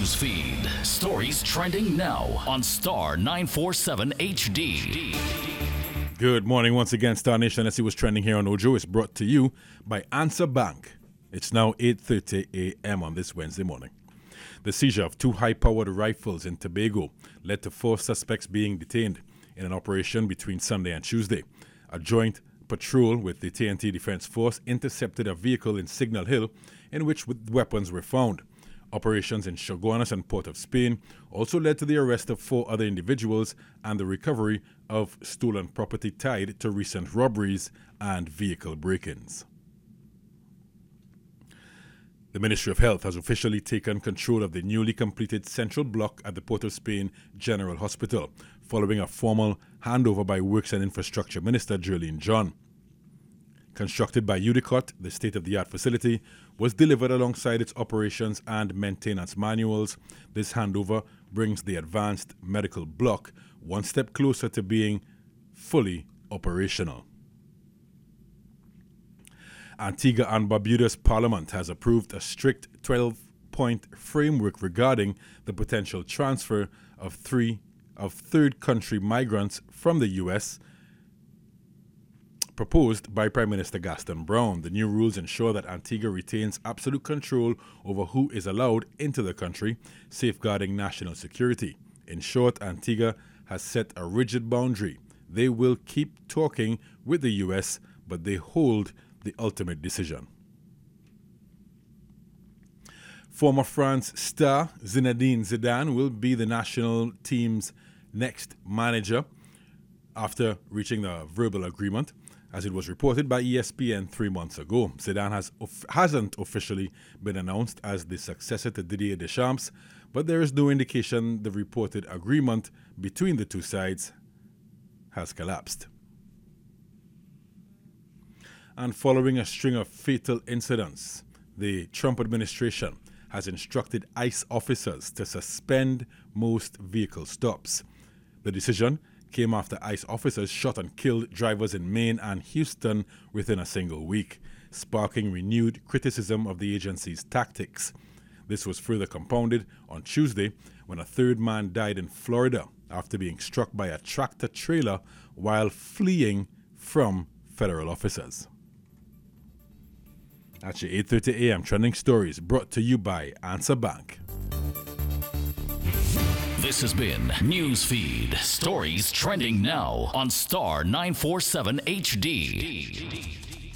News feed. Stories trending now on Star 947 HD. Good morning once again, Star Nation. Let's see what's trending here on Ojo. It's brought to you by Answer Bank. It's now 8:30 a.m. on this Wednesday morning. The seizure of two high-powered rifles in Tobago led to 4 suspects being detained in an operation between Sunday and Tuesday. A joint patrol with the TNT Defense Force intercepted a vehicle in Signal Hill in which weapons were found. Operations in Chaguanas and Port of Spain also led to the arrest of 4 other individuals and the recovery of stolen property tied to recent robberies and vehicle break-ins. The Ministry of Health has officially taken control of the newly completed central block at the Port of Spain General Hospital, following a formal handover by Works and Infrastructure Minister Jerlene John. Constructed by UDICOT, the state-of-the-art facility was delivered alongside its operations and maintenance manuals. This handover brings the advanced medical block one step closer to being fully operational. Antigua and Barbuda's Parliament has approved a strict 12-point framework regarding the potential transfer of third country migrants from the U.S., proposed by Prime Minister Gaston Brown. The new rules ensure that Antigua retains absolute control over who is allowed into the country, safeguarding national security. In short, Antigua has set a rigid boundary. They will keep talking with the U.S., but they hold the ultimate decision. Former France star Zinedine Zidane will be the national team's next manager after reaching a verbal agreement, as it was reported by ESPN 3 months ago. Zidane hasn't officially been announced as the successor to Didier Deschamps, but there is no indication the reported agreement between the two sides has collapsed. And following a string of fatal incidents, the Trump administration has instructed ICE officers to suspend most vehicle stops. The decision came after ICE officers shot and killed drivers in Maine and Houston within a single week, sparking renewed criticism of the agency's tactics. This was further compounded on Tuesday when a third man died in Florida after being struck by a tractor trailer while fleeing from federal officers. That's your 8:30 a.m. trending stories brought to you by Answer Bank. This has been Newsfeed. Stories trending now on Star 947 HD.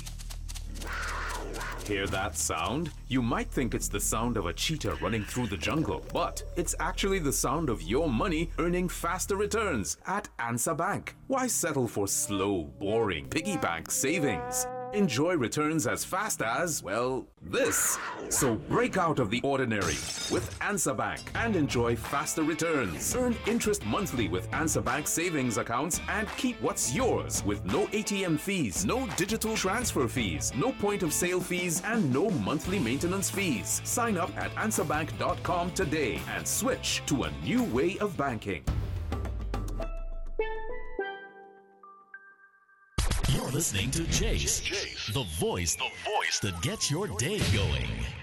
Hear that sound? You might think it's the sound of a cheetah running through the jungle, but it's actually the sound of your money earning faster returns at Answer Bank. Why settle for slow, boring piggy bank savings? Enjoy returns as fast as, well, this. So break out of the ordinary with Answer Bank and enjoy faster returns. Earn interest monthly with Answer Bank savings accounts and keep what's yours with no ATM fees, no digital transfer fees, no point of sale fees, and no monthly maintenance fees. Sign up at answerbank.com today and switch to a new way of banking. You're listening to Chase, the voice that gets your day going.